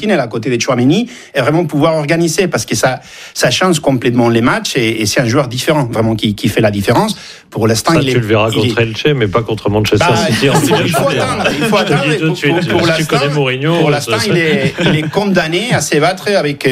sentinelle à côté de Tchouaméni et vraiment pouvoir organiser parce que ça change complètement les matchs et c'est un joueur différent vraiment qui fait la différence. Pour l'instant, tu le verras contre Elche, mais pas contre Manchester City. Il faut attendre. Tu connais Mourinho. Pour l'instant, il est condamné à se battre avec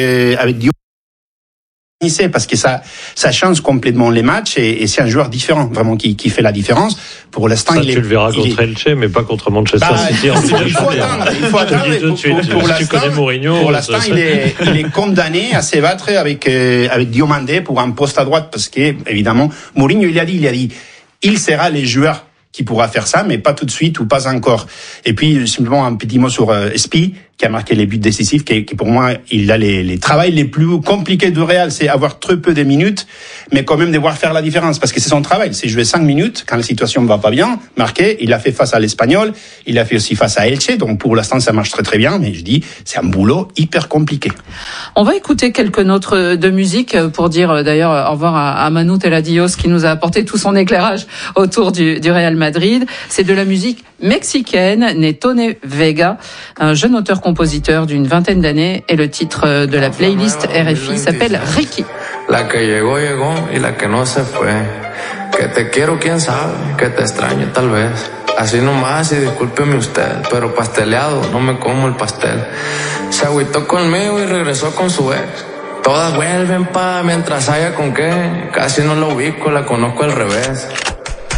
parce que ça change complètement les matchs et c'est un joueur différent vraiment qui fait la différence. Pour l'instant, tu le verras contre Elche, mais pas contre Manchester City. Il faut attendre. Tu connais Mourinho. Pour l'instant, il est condamné à se battre avec Diomandé pour un poste à droite parce que évidemment, Mourinho il a dit, il sera le joueur qui pourra faire ça, mais pas tout de suite ou pas encore. Et puis, simplement un petit mot sur Spi, qui a marqué les buts décisifs, qui pour moi, il a les travails les plus compliqués de Real, c'est avoir très peu de minutes, mais quand même devoir faire la différence, parce que c'est son travail, c'est jouer 5 minutes, quand la situation ne va pas bien, marquer, il l'a fait face à l'Espagnol, il l'a fait aussi face à Elche, donc pour l'instant, ça marche très très bien, mais je dis, c'est un boulot hyper compliqué. On va écouter quelques notes de musique pour dire d'ailleurs au revoir à Manu Teladios, qui nous a apporté tout son éclairage autour du Real Madrid. C'est de la musique mexicaine, né Tone Vega, un jeune auteur-compositeur d'une vingtaine d'années, et le titre de la playlist RFI s'appelle Ricky. La que llegó, llegó, y la que no se fue. Que te quiero, quién sabe, que te extraño tal vez. Así nomás, y discúlpeme usted, pero pasteleado, no me como el pastel. Se agüitó conmigo y regresó con su ex. Todas vuelven mientras haya con qué. Casi no la ubico, la conozco al revés.